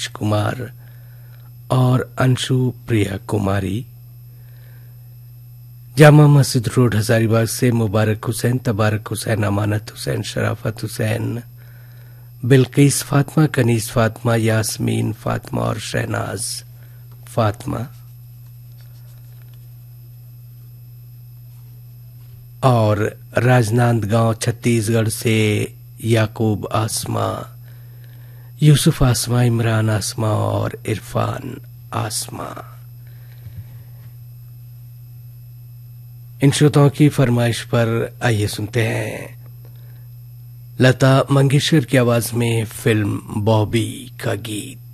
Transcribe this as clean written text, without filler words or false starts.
मनीष कुमार और अंशु प्रिया कुमारी। जामा मस्जिद रोड हजारीबाग से मुबारक हुसैन, तबारक हुसैन, अमानत हुसैन, शराफत हुसैन, बिल्किस फातिमा, कनीस फातिमा, यास्मीन फातिमा और शहनाज फातिमा। और राजनांदगांव छत्तीसगढ़ से याकूब आसमा, यूसुफ आसमा, इमरान आसमा और इरफान आसमा। इन श्रोताओं की फरमाइश पर आइए सुनते हैं लता मंगेशकर की आवाज में फिल्म बॉबी का गीत।